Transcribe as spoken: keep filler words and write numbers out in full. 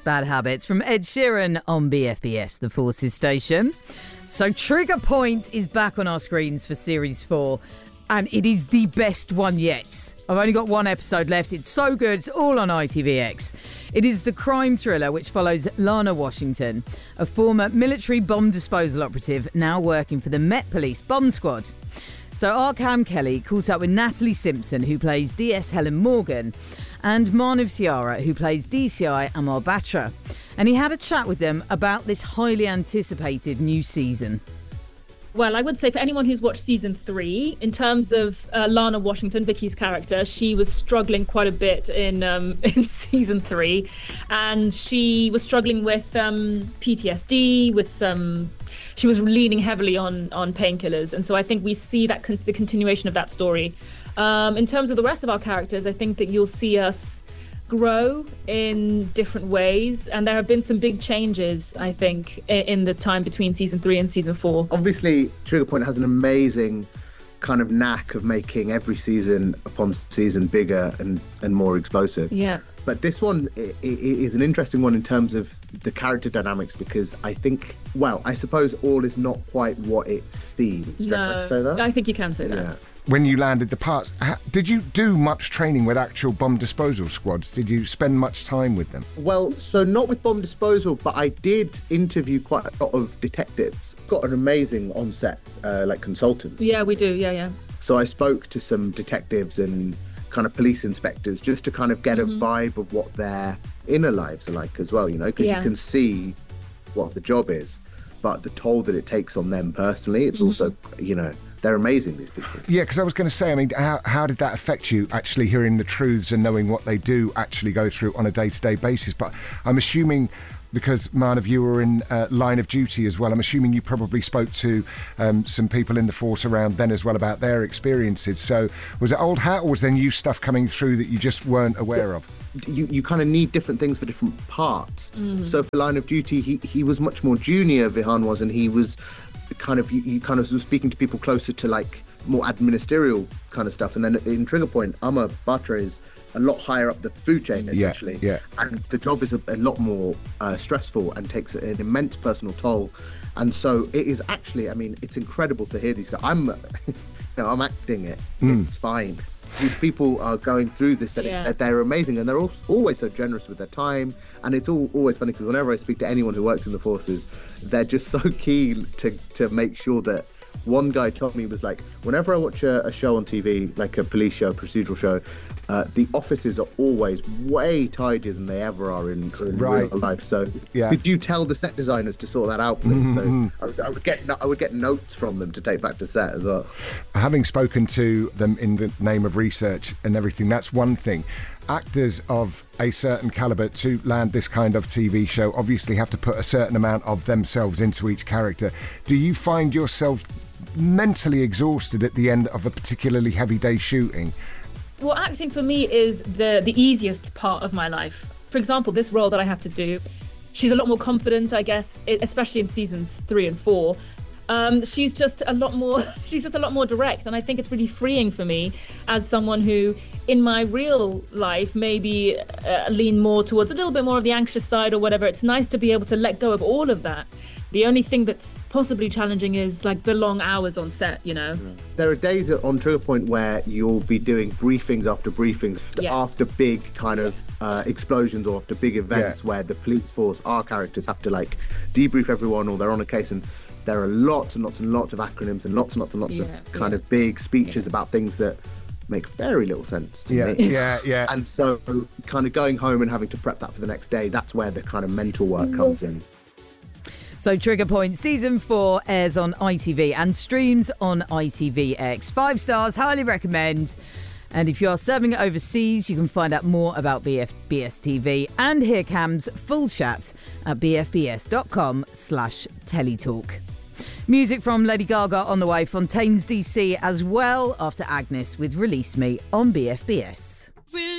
Bad Habits from Ed Sheeran on B F B S, the Forces station. So Trigger Point is back on our screens for Series four, and it is the best one yet. I've only got one episode left. It's so good. It's all on I T V X. It is the crime thriller which follows Lana Washington, a former military bomb disposal operative now working for the Met Police Bomb Squad. So Arkham Kelly caught up with Natalie Simpson, who plays D S Helen Morgan, and Manav Thiara, who plays D C I Amar Batra. And he had a chat with them about this highly anticipated new season. Well, I would say for anyone who's watched season three, in terms of uh, Lana Washington, Vicky's character, she was struggling quite a bit in um, in season three, and she was struggling with um, P T S D, with some. She was leaning heavily on on painkillers, and so I think we see that con- the continuation of that story. Um, in terms of the rest of our characters, I think that you'll see us grow in different ways, and there have been some big changes, I think, in the time between season three and season four. Obviously, Trigger Point has an amazing kind of knack of making every season upon season bigger and, and more explosive. Yeah. But this one i- i- is an interesting one in terms of the character dynamics, because I think, well, I suppose all is not quite what it seems. No, Can I say that? I think you can say that. Yeah. When you landed the parts, ha- did you do much training with actual bomb disposal squads? Did you spend much time with them? Well, so not with bomb disposal, but I did interview quite a lot of detectives. Got an amazing on-set, uh, like consultant. Yeah, we do. Yeah, yeah. So I spoke to some detectives and kind of police inspectors just to kind of get Mm-hmm. a vibe of what their inner lives are like as well, you know, because Yeah. you can see what the job is, but the toll that it takes on them personally, it's Mm-hmm. also, you know, they're amazing, these people. Yeah, because I was going to say, I mean, how, how did that affect you, actually hearing the truths and knowing what they do actually go through on a day-to-day basis? But I'm assuming, because Manav, you were in uh, line of duty as well, I'm assuming you probably spoke to um, some people in the force around then as well about their experiences. So was it old hat, or was there new stuff coming through that you just weren't aware of? You you kind of need different things for different parts. Mm-hmm. So for line of duty, he, he was much more junior, Vihan was, and he was kind of, you, you kind of was speaking to people closer to like more administerial kind of stuff. And then in Trigger Point, Amar Batra is a lot higher up the food chain, essentially. Yeah, yeah. And the job is a, a lot more uh, stressful and takes an immense personal toll. And so it is actually, I mean, it's incredible to hear these guys. I'm, you know, I'm acting it. Mm. It's fine. These people are going through this, and Yeah. it, they're amazing, and they're all, always so generous with their time. And it's all always funny because whenever I speak to anyone who works in the forces, they're just so keen to to make sure that. One guy told me, was like, whenever I watch a, a show on T V, like a police show, procedural show, uh, the offices are always way tidier than they ever are in, in Right. real life. So Yeah. could you tell the set designers to sort that out, please? So I, was, I would get I would get notes from them to take back to set as well. Having spoken to them in the name of research and everything, that's one thing. Actors of a certain caliber to land this kind of T V show obviously have to put a certain amount of themselves into each character. Do you find yourself mentally exhausted at the end of a particularly heavy day shooting? Well, acting for me is the the easiest part of my life. For example, this role that I have to do, she's a lot more confident, I guess, especially in seasons three and four. Um, she's just a lot more, she's just a lot more direct. And I think it's really freeing for me as someone who, in my real life, maybe uh, lean more towards a little bit more of the anxious side or whatever. It's nice to be able to let go of all of that. The only thing that's possibly challenging is like the long hours on set, you know? There are days on Trigger Point where you'll be doing briefings after briefings Yes. after big kind of uh, explosions or after big events Yeah. where the police force, our characters, have to like debrief everyone, or they're on a case, and there are lots and lots and lots of acronyms and lots and lots and lots Yeah, of kind yeah. of big speeches about things that make very little sense to Yeah, me. yeah, yeah. And so kind of going home and having to prep that for the next day, that's where the kind of mental work comes in. So Trigger Point Season four airs on I T V and streams on I T V X. Five stars, highly recommend. And if you are serving it overseas, you can find out more about B F B S T V and hear Cam's full chat at bfbs.com slash teletalk. Music from Lady Gaga on the way, Fontaines D C as well, after Agnes with Release Me on B F B S.